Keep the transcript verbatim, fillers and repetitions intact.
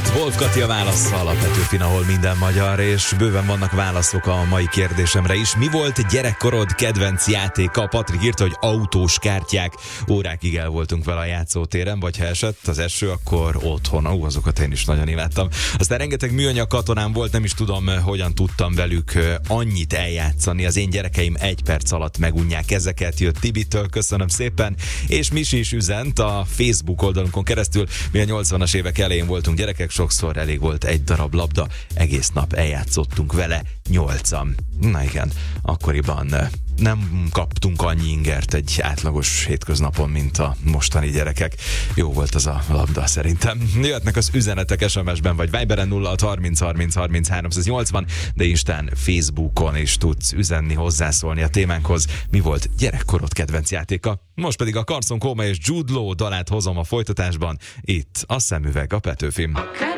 Wolf Kati a válasszal a Petőfin, ahol minden magyar, és bőven vannak válaszok a mai kérdésemre is. Mi volt gyerekkorod kedvenc játéka? Patrik írta, hogy autós kártyák. Órákig el voltunk vele a játszótéren, vagy ha esett az eső, akkor otthon. Ó, azokat én is nagyon imádtam. Aztán rengeteg műanyag katonám volt, nem is tudom, hogyan tudtam velük annyit eljátszani. Az én gyerekeim egy perc alatt megunják ezeket. Jött Tibitől, köszönöm szépen. És Misi is üzent a Facebook oldalunkon keresztül. Mi a nyolcvanas évek elején voltunk gyerekek, sokszor elég volt egy darab labda, egész nap eljátszottunk vele, nyolcan. Na igen, akkoriban nem kaptunk annyi ingert egy átlagos hétköznapon, mint a mostani gyerekek. Jó volt az a labda szerintem. Jöhetnek az üzenetek es em es-ben vagy Viberen nulla hat harminc harminc harminc háromszáznyolcvan, de Instán, Facebookon is tudsz üzenni, hozzászólni a témánkhoz. Mi volt gyerekkorod kedvenc játéka? Most pedig a Carson Coma és Jude Law dalát hozom a folytatásban. Itt a Szemüveg, a Petőfin.